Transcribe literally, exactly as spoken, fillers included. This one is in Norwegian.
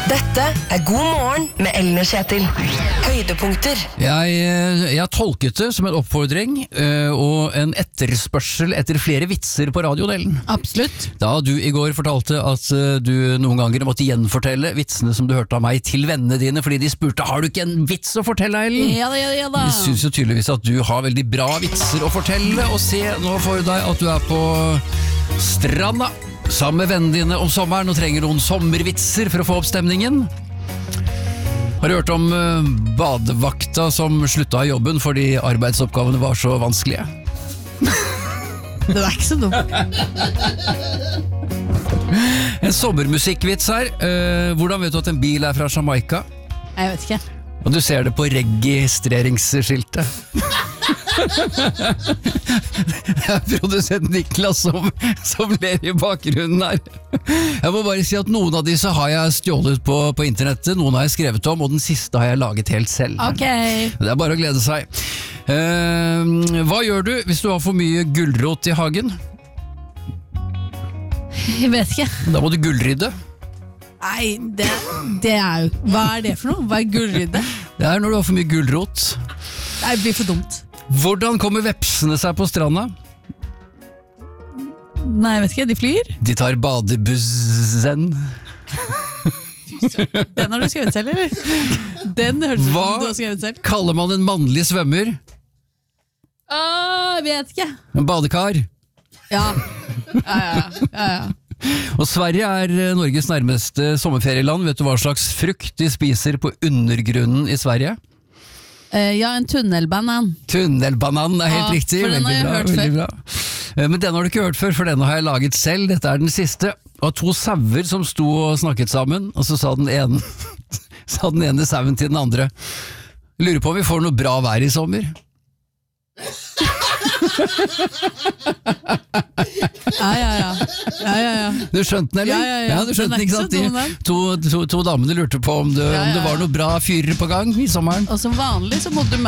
Dette er God morgen med Ellen og Kjetil. Høydepunkter. Jeg, jeg har tolket det som en oppfordring øh, og en etterspørsel etter flere vitser på radioen, Ellen. Absolutt. Da du i går fortalte at øh, du noen ganger måtte gjenfortelle vitsene som du hørte av meg til vennene dine, fordi de spurte, har du ikke en vits å fortelle, Ellen? Ja da, ja da, ja da. Jeg synes jo tydeligvis at du har veldig bra vitser å fortelle, og se nå for deg at du er på stranda sammen med vennene dine om sommeren og trenger noen sommervitser for å få opp stemningen. Har du hørt om uh, badevakta som slutta i jobben fordi arbeidsoppgavene var så vanskelige? Det er ikke så dumt. En sommermusikkvits her. Uh, hvordan vet du at en bil er fra Jamaica? Jeg vet ikke. Og du ser det på registreringsskiltet. Det er produsent Niklas som, som ler i bakgrunnen her. Jeg må bare si at noen av disse har jeg stjålet på, på internettet, noen har jeg skrevet om, og den siste har jeg laget helt selv. Ok. Det er bare å glede seg. Uh, hva gjør du hvis du har for mye gulrot i hagen? Jeg vet ikke. Da må du gullrydde. Nei, det, det er jo... Hva er det for noe? Hva er gullrydde? Det er når du har for mye gulrot. Nei, det blir for dumt. Hvordan kommer vepsene seg på stranda? Nei, jeg vet ikke. De flyr. De tar badebussen. Den har du skrevet selv, eller? Den hørtes ut Hva som du har skrevet selv. kaller man en mannlig svømmer? Åh, jeg vet ikke. En badekar. Ja. Ja, ja, ja, ja. Og Sverige er Norges nærmeste sommerferieland. Vet du hva slags frukt de spiser på undergrunnen i Sverige? Uh, ja, en tunnelbanan. Tunnelbanan er helt Ja, riktig. for den har jeg bra, hørt før. bra. Eh, Men den har du ikke hørt før, for den har jeg laget selv. Dette er den siste. Og to sauer som sto og snakket sammen, og så sa den ene, sa den ene sauen til den andre. Lurer på om vi får noe bra vær i sommer. Ja, ja, ja. Ja, ja, ja. Du skjønte den, eller? Ja, ja, ja. du skjønte Den er den, ikke ikke sant? så dum, den. De, to, to, to damene lurte på om det, Ja, om det ja, var ja. noe bra fyrer på gang i sommeren. Og som vanlig så måtte du